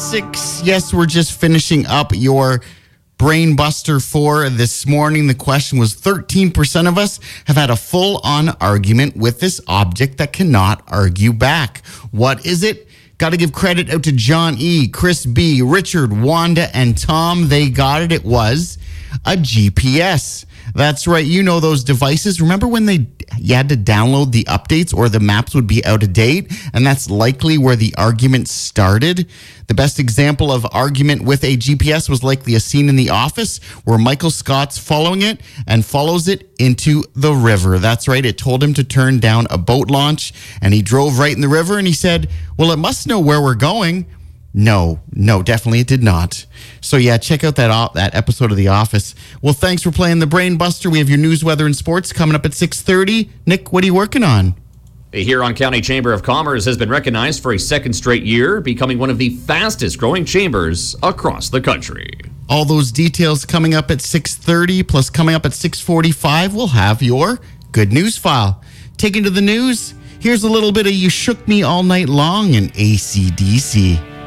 6. Yes, we're just finishing up your Brain Buster for this morning. The question was 13% of us have had a full-on argument with this object that cannot argue back. What is it? Got to give credit out to John E., Chris B., Richard, Wanda, and Tom. They got it. It was a GPS. That's right. You know those devices. Remember when you had to download the updates or the maps would be out of date? And that's likely where the argument started. The best example of argument with a GPS was likely a scene in The Office where Michael Scott's following it and follows it into the river. That's right. It told him to turn down a boat launch and he drove right in the river and he said, well, it must know where we're going. No, definitely it did not. So yeah, check out that episode of The Office. Well, thanks for playing the Brain Buster. We have your news, weather, and sports coming up at 6:30. Nick, what are you working on? The Huron County Chamber of Commerce has been recognized for a second straight year, becoming one of the fastest growing chambers across the country. All those details coming up at 6:30, plus coming up at 6:45, we'll have your good news file. Taking to the news, here's a little bit of You Shook Me All Night Long in AC/DC.